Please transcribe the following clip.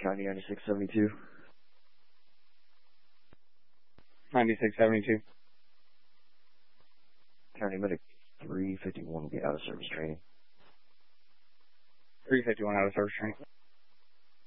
County 9672. 9672. County Medic 351 will be out of service training. 351 out of service training.